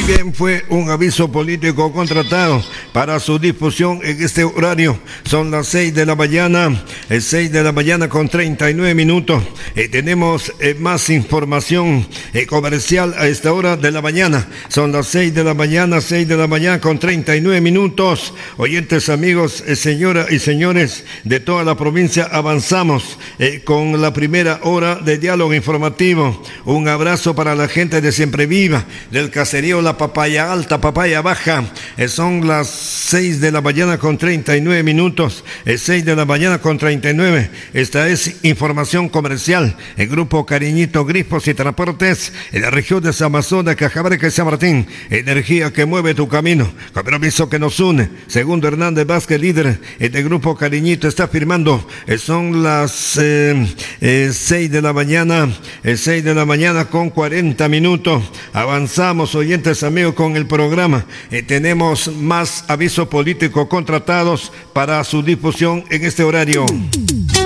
Bien, fue un aviso político contratado para su difusión en este horario. Son las 6 de la mañana, 6 de la mañana con 39 minutos. Tenemos más información comercial a esta hora de la mañana. Son las 6 de la mañana, 6 de la mañana con 39 minutos. Oyentes, amigos, señoras y señores de toda la provincia, avanzamos con la primera hora de diálogo informativo. Un abrazo para la gente de Siempre Viva, del caserío La Papaya Alta, Papaya Baja. Son las 6 de la mañana con 39 minutos. 6 de la mañana con 39. Esta es información comercial. El grupo Cariñito Grifos y Transportes en la región de Amazonas, Cajamarca y San Martín. Energía que mueve tu camino. Compromiso que nos une. Segundo Hernández Vázquez, líder del grupo Cariñito, está firmando. Son las 6 de la mañana. 6 de la mañana con 40 minutos. Avanzamos, oyentes amigos, con el programa. Tenemos más avisos políticos contratados para su difusión en este horario.